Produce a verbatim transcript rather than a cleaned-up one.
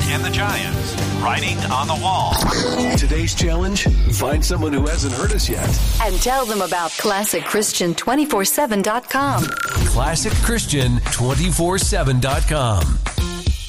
and the Giants. Writing on the wall. Today's challenge, find someone who hasn't heard us yet. And tell them about Classic Christian two forty-seven dot com. Classic Christian two forty-seven dot com.